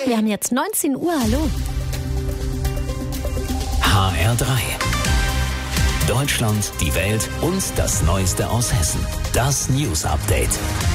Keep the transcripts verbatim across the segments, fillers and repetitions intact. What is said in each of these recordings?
Wir haben jetzt neunzehn Uhr, hallo. H R drei. Deutschland, die Welt und das Neueste aus Hessen. Das News Update.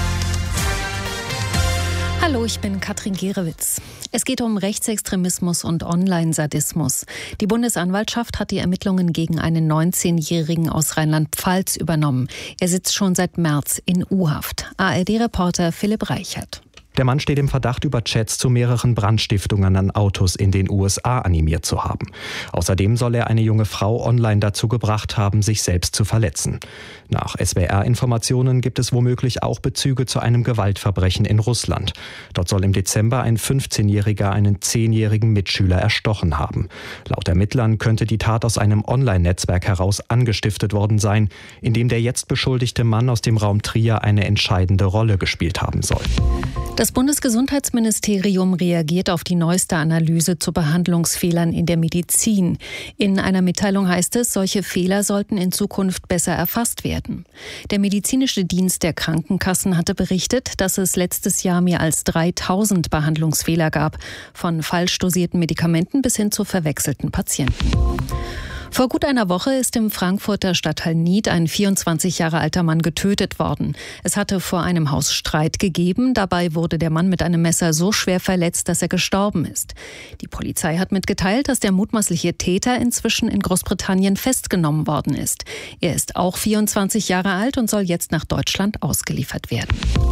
Hallo, ich bin Katrin Gerewitz. Es geht um Rechtsextremismus und Online-Sadismus. Die Bundesanwaltschaft hat die Ermittlungen gegen einen neunzehnjährigen aus Rheinland-Pfalz übernommen. Er sitzt schon seit März in U-Haft. A R D-Reporter Philipp Reichert. Der Mann steht im Verdacht, über Chats zu mehreren Brandstiftungen an Autos in den U S A animiert zu haben. Außerdem soll er eine junge Frau online dazu gebracht haben, sich selbst zu verletzen. Nach S W R-Informationen gibt es womöglich auch Bezüge zu einem Gewaltverbrechen in Russland. Dort soll im Dezember ein fünfzehnjähriger einen zehnjährigen Mitschüler erstochen haben. Laut Ermittlern könnte die Tat aus einem Online-Netzwerk heraus angestiftet worden sein, in dem der jetzt beschuldigte Mann aus dem Raum Trier eine entscheidende Rolle gespielt haben soll. Das Bundesgesundheitsministerium reagiert auf die neueste Analyse zu Behandlungsfehlern in der Medizin. In einer Mitteilung heißt es, solche Fehler sollten in Zukunft besser erfasst werden. Der medizinische Dienst der Krankenkassen hatte berichtet, dass es letztes Jahr mehr als dreitausend Behandlungsfehler gab, von falsch dosierten Medikamenten bis hin zu verwechselten Patienten. Vor gut einer Woche ist im Frankfurter Stadtteil Nied ein vierundzwanzig Jahre alter Mann getötet worden. Es hatte vor einem Haus Streit gegeben. Dabei wurde der Mann mit einem Messer so schwer verletzt, dass er gestorben ist. Die Polizei hat mitgeteilt, dass der mutmaßliche Täter inzwischen in Großbritannien festgenommen worden ist. Er ist auch vierundzwanzig Jahre alt und soll jetzt nach Deutschland ausgeliefert werden.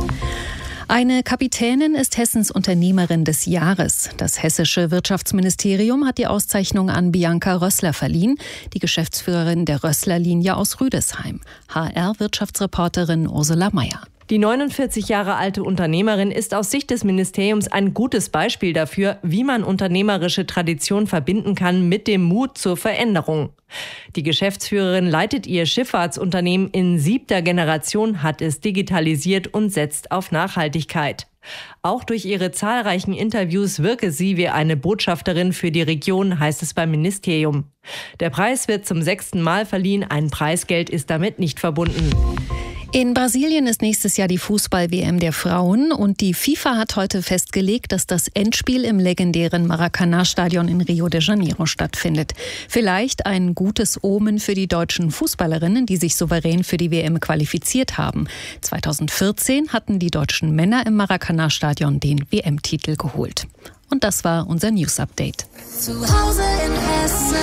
Eine Kapitänin ist Hessens Unternehmerin des Jahres. Das hessische Wirtschaftsministerium hat die Auszeichnung an Bianca Rössler verliehen, die Geschäftsführerin der Rössler-Linie aus Rüdesheim. H R-Wirtschaftsreporterin Ursula Meyer. Die neunundvierzig Jahre alte Unternehmerin ist aus Sicht des Ministeriums ein gutes Beispiel dafür, wie man unternehmerische Tradition verbinden kann mit dem Mut zur Veränderung. Die Geschäftsführerin leitet ihr Schifffahrtsunternehmen in siebter Generation, hat es digitalisiert und setzt auf Nachhaltigkeit. Auch durch ihre zahlreichen Interviews wirke sie wie eine Botschafterin für die Region, heißt es beim Ministerium. Der Preis wird zum sechsten Mal verliehen, ein Preisgeld ist damit nicht verbunden. In Brasilien ist nächstes Jahr die Fußball-W M der Frauen und die FIFA hat heute festgelegt, dass das Endspiel im legendären Maracanã-Stadion in Rio de Janeiro stattfindet. Vielleicht ein gutes Omen für die deutschen Fußballerinnen, die sich souverän für die W M qualifiziert haben. zweitausendvierzehn hatten die deutschen Männer im Maracanã-Stadion den W M-Titel geholt. Und das war unser News-Update. Zu Hause in Hessen.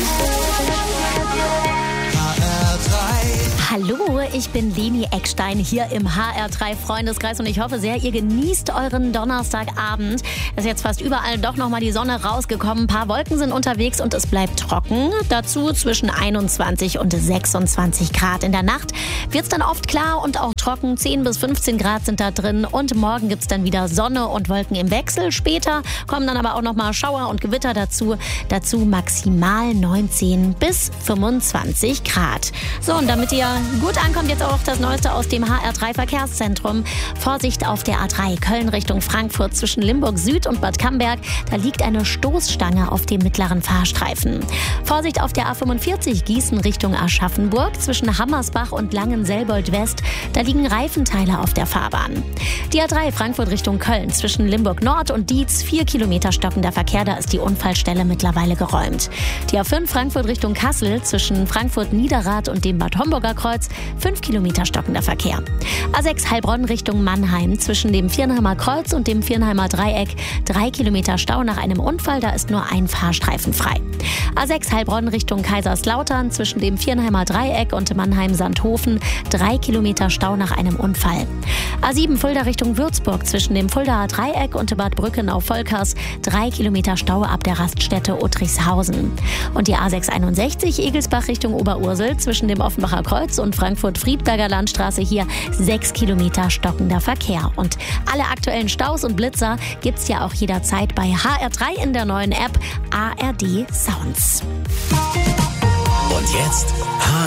Hallo, ich bin Leni Eckstein hier im H R drei Freundeskreis und ich hoffe sehr, ihr genießt euren Donnerstagabend. Es ist jetzt fast überall doch nochmal die Sonne rausgekommen. Ein paar Wolken sind unterwegs und es bleibt trocken. Dazu zwischen einundzwanzig und sechsundzwanzig Grad. In der Nacht wird es dann oft klar und auch trocken. zehn bis fünfzehn Grad sind da drin und morgen gibt es dann wieder Sonne und Wolken im Wechsel. Später kommen dann aber auch nochmal Schauer und Gewitter dazu. Dazu maximal neunzehn bis fünfundzwanzig Grad. So, und damit ihr gut ankommt, jetzt auch das Neueste aus dem H R drei Verkehrszentrum. Vorsicht auf der A drei Köln Richtung Frankfurt zwischen Limburg Süd und Bad Camberg. Da liegt eine Stoßstange auf dem mittleren Fahrstreifen. Vorsicht auf der A fünfundvierzig Gießen Richtung Aschaffenburg zwischen Hammersbach und Langenselbold West. Da liegen Reifenteile auf der Fahrbahn. Die A drei Frankfurt Richtung Köln zwischen Limburg Nord und Dietz. Vier Kilometer stockender Verkehr, da ist die Unfallstelle mittlerweile geräumt. Die A fünf Frankfurt Richtung Kassel zwischen Frankfurt Niederrad und dem Bad Homburger Kreuz. fünf Kilometer stockender Verkehr. A sechs Heilbronn Richtung Mannheim zwischen dem Viernheimer Kreuz und dem Viernheimer Dreieck. drei Kilometer Stau nach einem Unfall, da ist nur ein Fahrstreifen frei. A sechs Heilbronn Richtung Kaiserslautern zwischen dem Viernheimer Dreieck und Mannheim-Sandhofen. drei Kilometer Stau nach einem Unfall. A sieben Fulda Richtung Würzburg zwischen dem Fuldaer Dreieck und Bad Brückenau-Volkers. drei Kilometer Stau ab der Raststätte Uttrichshausen. Und die A sechs einundsechzig Egelsbach Richtung Oberursel zwischen dem Offenbacher Kreuz und Frankfurt-Friedberger Landstraße hier sechs Kilometer stockender Verkehr. Und alle aktuellen Staus und Blitzer gibt's ja auch jederzeit bei H R drei in der neuen App A R D Sounds. Und jetzt H